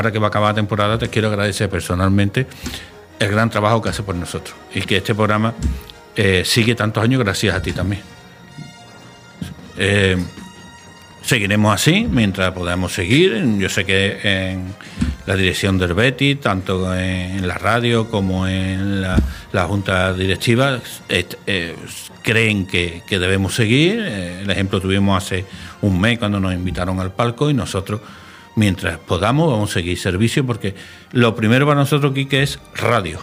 ahora que va a acabar la temporada, te quiero agradecer personalmente el gran trabajo que hace por nosotros y que este programa sigue tantos años gracias a ti también. Seguiremos así mientras podamos seguir. Yo sé que en la dirección del Betis, tanto en la radio como en la junta directiva, creen que debemos seguir. El ejemplo tuvimos hace un mes cuando nos invitaron al palco, y nosotros, mientras podamos, vamos a seguir servicio, porque lo primero para nosotros, Quique, es radio.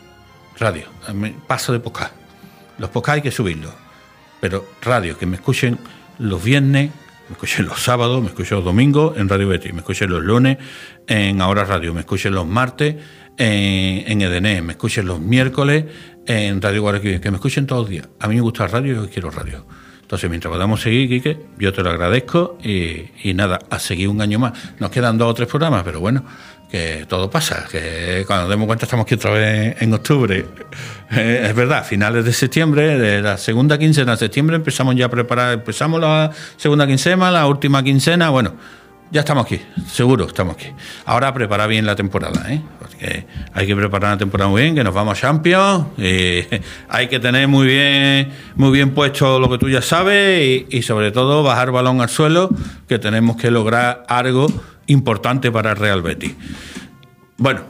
Paso de podcast. Los podcasts hay que subirlos, pero radio, que me escuchen los viernes, me escuchen los sábados, me escuchen los domingos en Radio Betis, me escuchen los lunes en Ahora Radio, me escuchen los martes en EDN, me escuchen los miércoles en Radio Guadalquivir, que me escuchen todos los días. A mí me gusta la radio y yo quiero radio. Entonces, mientras podamos seguir, Quique, yo te lo agradezco y nada, a seguir un año más. Nos quedan 2 o 3 programas, pero bueno, que todo pasa, que cuando nos demos cuenta estamos aquí otra vez en octubre. Es verdad, finales de septiembre, de la segunda quincena de septiembre empezamos ya a preparar, empezamos la segunda quincena, la última quincena, bueno, ya estamos aquí, seguro estamos aquí. Ahora prepara bien la temporada, porque hay que preparar la temporada muy bien, que nos vamos a Champions, y hay que tener muy bien puesto lo que tú ya sabes y sobre todo bajar balón al suelo, que tenemos que lograr algo importante para el Real Betis. Bueno,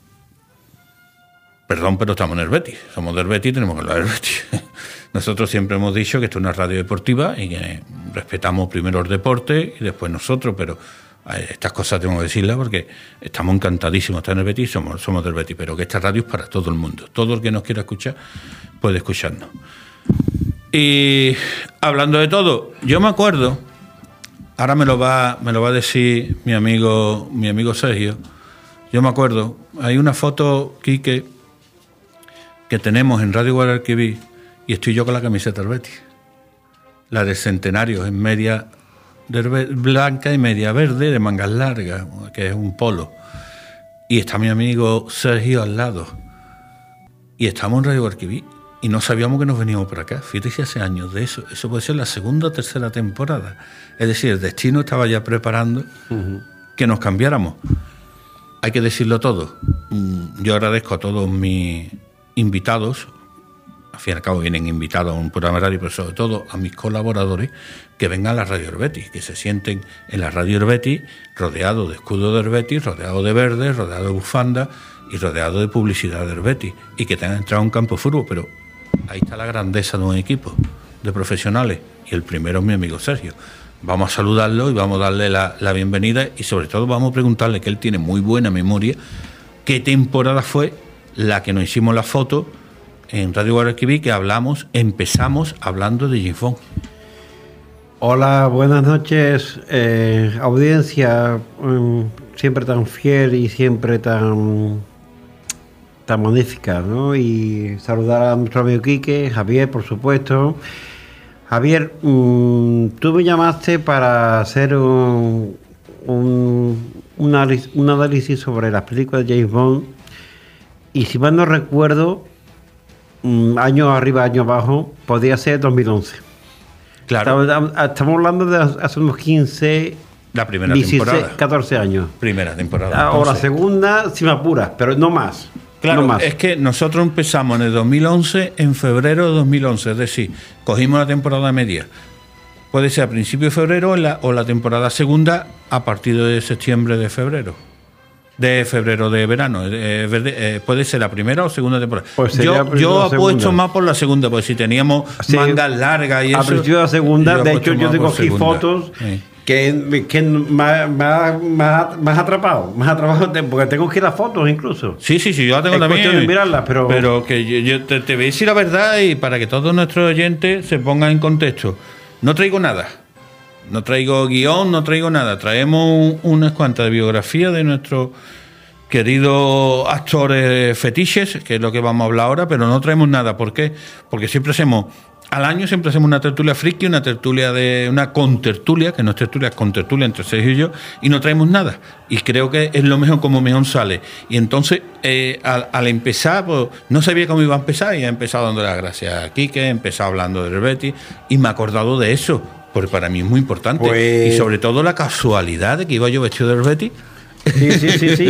perdón, pero estamos en el Betis, somos del Betis, tenemos que hablar del Betis. Nosotros siempre hemos dicho que esto es una radio deportiva y que respetamos primero el deporte y después nosotros, pero estas cosas tengo que decirlas porque estamos encantadísimos de estar en el Betis, somos del Betis, pero que esta radio es para todo el mundo. Todo el que nos quiera escuchar puede escucharnos. Y hablando de todo, yo me acuerdo, ahora me lo va a decir mi amigo Sergio, yo me acuerdo, hay una foto, Quique, que tenemos en Radio Guadalquivir, y estoy yo con la camiseta del Betis, la del centenario, en media blanca y media verde, de mangas largas, que es un polo, y está mi amigo Sergio al lado, y estamos en Radio Guadalquivir y no sabíamos que nos veníamos por acá. Fíjate, hace años de eso puede ser la segunda o tercera temporada, es decir, el destino estaba ya preparando que nos cambiáramos. Hay que decirlo todo. Yo agradezco a todos mis invitados, al fin y al cabo vienen invitados a un programa de radio, pero sobre todo a mis colaboradores que vengan a la Radio del Betis, que se sienten en la Radio del Betis, rodeados de escudo del Betis, rodeados de verde, rodeados de bufanda y rodeados de publicidad del Betis, y que tengan entrado a un campo de fútbol. Pero ahí está la grandeza de un equipo de profesionales, y el primero es mi amigo Sergio. Vamos a saludarlo y vamos a darle la bienvenida, y sobre todo vamos a preguntarle, que él tiene muy buena memoria, qué temporada fue la que nos hicimos la foto en Radio Guadalquivir, que empezamos hablando de James Bond. Hola, buenas noches, audiencia, siempre tan fiel y siempre tan magnífica, ¿no? Y saludar a nuestro amigo Quique, Javier, por supuesto. Javier, tú me llamaste para hacer un análisis sobre las películas de James Bond, y si mal no recuerdo, año arriba, año abajo, podría ser 2011. Claro. Estamos hablando de hace unos 15, la primera 16, temporada. 14 años. Primera temporada. O la segunda, si me apuras, pero no más. Claro, no más. Es que nosotros empezamos en el 2011, en febrero de 2011, es decir, cogimos la temporada media. Puede ser a principios de febrero o la temporada segunda a partir de septiembre de febrero de verano. Puede ser la primera o segunda temporada. Pues yo apuesto más por la segunda, porque si teníamos mangas largas y eso. A principio de la segunda, de hecho yo tengo aquí fotos que me ha atrapado, porque tengo que ir a las fotos incluso. Sí, yo la tengo también. Es cuestión de mirarlas, pero que yo te voy a decir la verdad, y para que todos nuestros oyentes se pongan en contexto. No traigo nada. No traigo guión, no traigo nada. Traemos unas cuantas de biografía de nuestros queridos actores fetiches, que es lo que vamos a hablar ahora, pero no traemos nada. ¿Por qué? Porque al año siempre hacemos una tertulia friki, una contertulia, que no es tertulia, es contertulia entre Sergio y yo, y no traemos nada. Y creo que es lo mejor, como mejor sale. Y entonces, al empezar, pues, no sabía cómo iba a empezar, y he empezado dándole las gracias a Quique, he empezado hablando del Betis, y me he acordado de eso, porque para mí es muy importante. Y sobre todo la casualidad de que iba yo vestido del Betis. Sí.